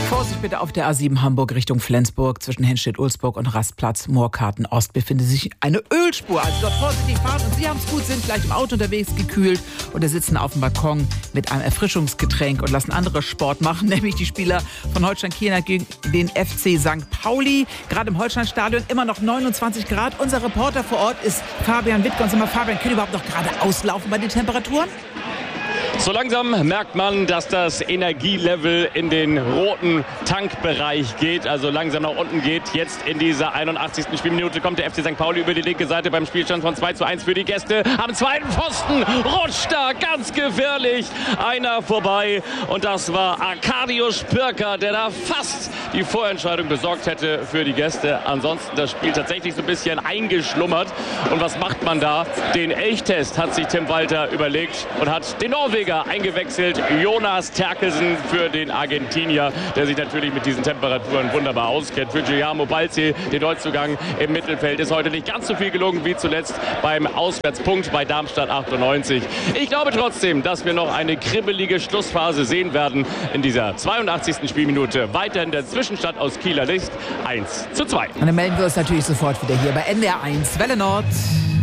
Vorsicht bitte auf der A7 Hamburg Richtung Flensburg. Zwischen Henstedt-Ulzburg und Rastplatz Moorkarten Ost befindet sich eine Ölspur. Also dort vorsichtig fahren. Und Sie haben es gut, sind vielleicht im Auto unterwegs, gekühlt oder sitzen auf dem Balkon mit einem Erfrischungsgetränk und lassen andere Sport machen, nämlich die Spieler von Holstein Kiel gegen den FC St. Pauli. Gerade im Holsteinstadion immer noch 29 Grad. Unser Reporter vor Ort ist Fabian Wittke. Und Fabian, können überhaupt noch gerade auslaufen bei den Temperaturen? So langsam merkt man, dass das Energielevel in den roten Tankbereich geht, also langsam nach unten geht. Jetzt in dieser 81. Spielminute kommt der FC St. Pauli über die linke Seite beim Spielstand von 2:1 für die Gäste. Am zweiten Pfosten rutscht da ganz gefährlich einer vorbei. Und das war Arkadiusz Pirker, der da fast die Vorentscheidung besorgt hätte für die Gäste. Ansonsten das Spiel tatsächlich so ein bisschen eingeschlummert. Und was macht man da? Den Elchtest hat sich Tim Walter überlegt und hat den Norweger eingewechselt, Jonas Terkelsen für den Argentinier, der sich natürlich mit diesen Temperaturen wunderbar auskennt. Für Guillermo Balzi, den Neuzugang im Mittelfeld, ist heute nicht ganz so viel gelungen wie zuletzt beim Auswärtspunkt bei Darmstadt 98. Ich glaube trotzdem, dass wir noch eine kribbelige Schlussphase sehen werden in dieser 82. Spielminute. Weiterhin der Zwischenstand aus Kieler Licht 1:2. Und dann melden wir uns natürlich sofort wieder hier bei NDR 1 Welle Nord.